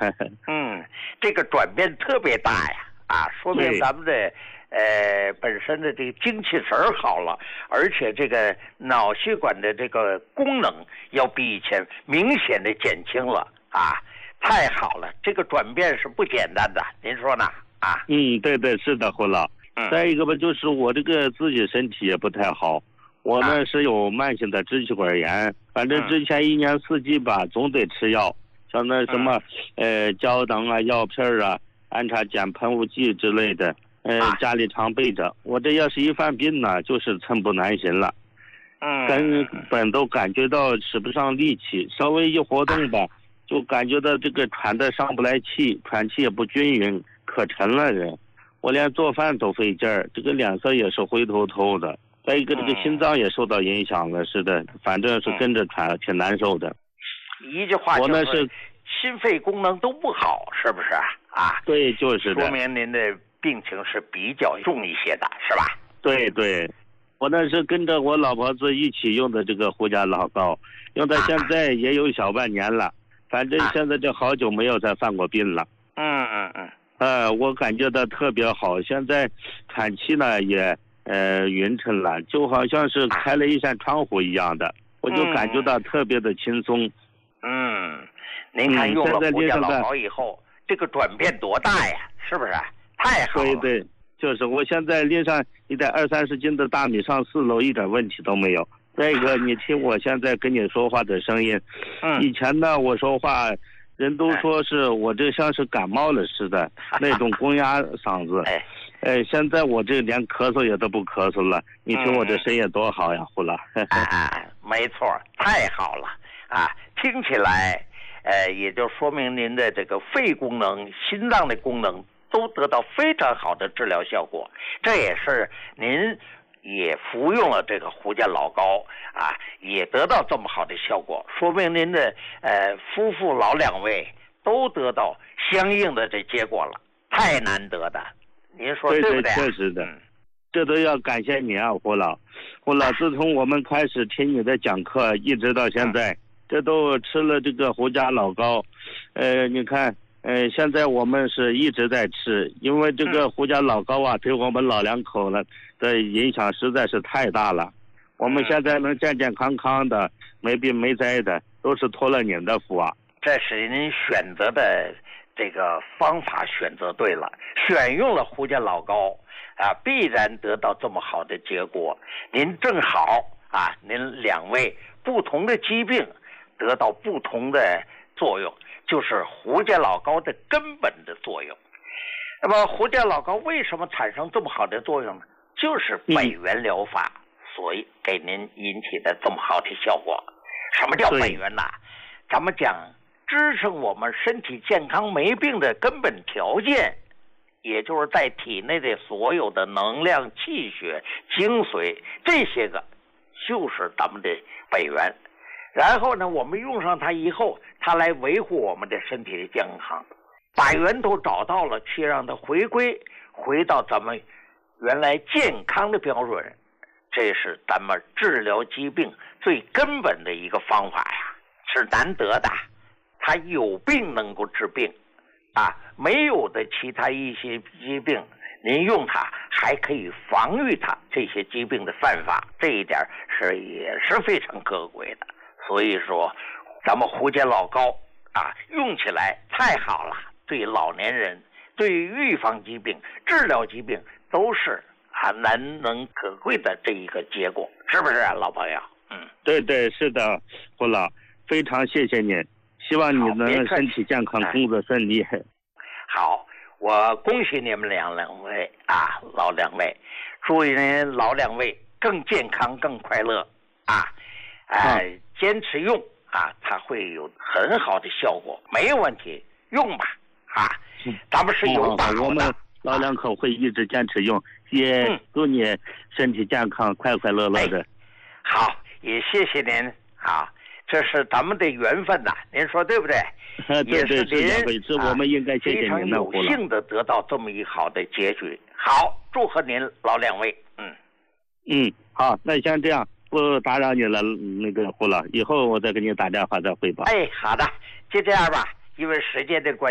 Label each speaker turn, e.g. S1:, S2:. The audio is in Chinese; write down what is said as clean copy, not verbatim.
S1: 这个转变特别大呀，说明咱们的本身的这个精气神好了，而且这个脑血管的这个功能要比以前明显的减轻了太好了，这个转变是不简单的，您说呢？
S2: 对，是的，胡老。再一个吧，就是我这个自己身体也不太好，我呢是有慢性的支气管炎，反正之前一年四季吧总得吃药，像那什么胶囊啊、药片啊、安插碱喷雾剂之类的，家里常备着。我这要是一犯病呢，就是寸步难行了，根本都感觉到使不上力气，稍微一活动吧，就感觉到这个喘得上不来气，喘气也不均匀，可沉了人。我连做饭都费劲儿，这个脸色也是灰头头的。再一个，这个心脏也受到影响了，是的，反正是跟着喘，挺难受的。
S1: 一句话就是心肺功能都不好，是不是
S2: 对，就是的。
S1: 说明您的病情是比较重一些的，是吧？
S2: 对，我那是跟着我老婆子一起用的这个胡家老膏，用到现在也有小半年了，反正现在这好久没有再犯过病了。我感觉到特别好，现在喘气呢也匀称了，就好像是开了一扇窗户一样的，我就感觉到特别的轻松。
S1: 您看用了胡家老膏以后，这个转变多大呀？是不是？太好了。
S2: 对，就是我现在拎上一袋20-30斤的大米上4楼一点问题都没有。再一个，你听我现在跟你说话的声音，以前呢我说话人都说是我这像是感冒了似的，那种公鸭嗓子。现在我这连咳嗽也都不咳嗽了，你听我这声音多好呀，胡老。
S1: 没错，太好了听起来也就说明您的这个肺功能、心脏的功能都得到非常好的治疗效果，这也是您也服用了这个胡家老膏也得到这么好的效果，说明您的夫妇老两位都得到相应的这结果了，太难得的，您说对不对？
S2: 确实的，这都要感谢你胡老。胡老，自从我们开始听你的讲课，一直到现在，这都吃了这个胡家老膏，你看。现在我们是一直在吃，因为这个胡家老膏对我们老两口的影响实在是太大了。我们现在能健健康康的，没病没灾的，都是托了您的福
S1: 这是您选择的这个方法选择对了，选用了胡家老膏必然得到这么好的结果。您正好您两位不同的疾病得到不同的作用，就是胡家老膏的根本的作用。那么胡家老膏为什么产生这么好的作用呢？就是本源疗法所以给您引起的这么好的效果。什么叫本源呢？咱们讲支撑我们身体健康没病的根本条件，也就是在体内的所有的能量、气血、精髓，这些个就是咱们的本源。然后呢，我们用上它以后，它来维护我们的身体的健康，把源头找到了，去让它回到咱们原来健康的标准，这是咱们治疗疾病最根本的一个方法呀，是难得的。它有病能够治病没有的其他一些疾病，您用它还可以防御它这些疾病的犯法，这一点也是非常可贵的。所以说咱们胡家老膏用起来太好了，对老年人、对预防疾病、治疗疾病都是难能可贵的这一个结果，是不是老朋友？
S2: 对，是的，胡老，非常谢谢您，希望你能身体健康，工作顺利。
S1: 好，我恭喜你们两位老两位，祝您老两位更健康、更快乐坚持用它会有很好的效果，没有问题，用吧咱们是有把握的。
S2: 我们老两口会一直坚持用，也祝你身体健康、快快乐乐的。
S1: 好，也谢谢您这是咱们的缘分您说对不对？
S2: 对，是这回事，我们应该谢谢您的
S1: 非常有幸的得到这么一好的结局。好，祝贺您老两位。
S2: 好，那先这样，不打扰你了，那个胡老，以后我再给你打电话再汇报。
S1: 好的，就这样吧，因为时间的关系。